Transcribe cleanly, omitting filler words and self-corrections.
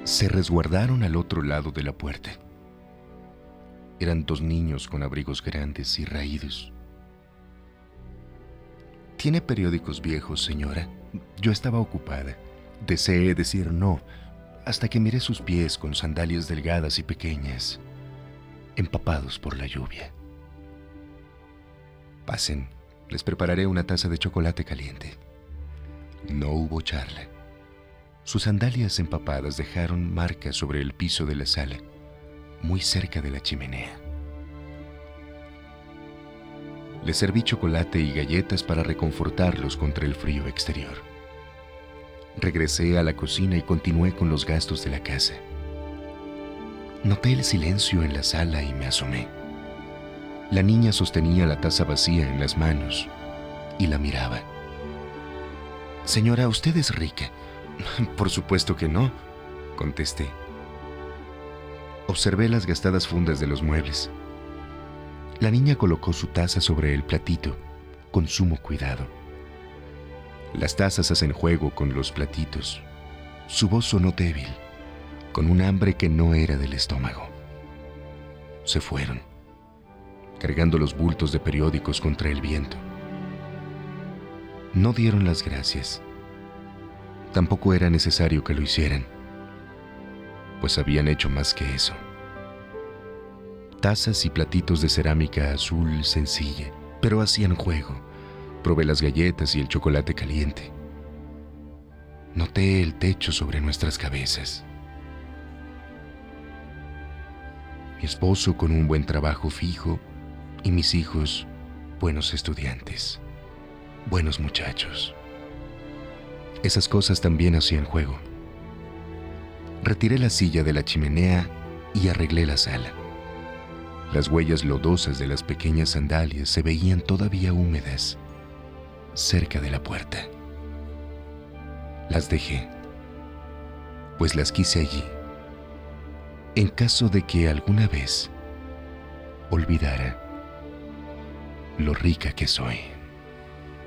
Se resguardaron al otro lado de la puerta. Eran dos niños con abrigos grandes y raídos. ¿Tiene periódicos viejos, señora? Yo estaba ocupada. Deseé decir no, hasta que miré sus pies con sandalias delgadas y pequeñas, empapados por la lluvia. Pasen, les prepararé una taza de chocolate caliente. No hubo charla. Sus sandalias empapadas dejaron marcas sobre el piso de la sala, muy cerca de la chimenea. Les serví chocolate y galletas para reconfortarlos contra el frío exterior. Regresé a la cocina y continué con los gastos de la casa. Noté el silencio en la sala y me asomé. La niña sostenía la taza vacía en las manos y la miraba. «Señora, ¿usted es rica?» «Por supuesto que no», contesté. Observé las gastadas fundas de los muebles. La niña colocó su taza sobre el platito, con sumo cuidado. Las tazas hacen juego con los platitos. Su voz sonó débil, con un hambre que no era del estómago. Se fueron, cargando los bultos de periódicos contra el viento. No dieron las gracias. Tampoco era necesario que lo hicieran, pues habían hecho más que eso. Tazas y platitos de cerámica azul sencilla, pero hacían juego. Probé las galletas y el chocolate caliente. Noté el techo sobre nuestras cabezas. Mi esposo con un buen trabajo fijo y mis hijos buenos estudiantes, buenos muchachos. Esas cosas también hacían juego. Retiré la silla de la chimenea y arreglé la sala. Las huellas lodosas de las pequeñas sandalias se veían todavía húmedas cerca de la puerta. Las dejé, pues las quise allí, en caso de que alguna vez olvidara lo rica que soy.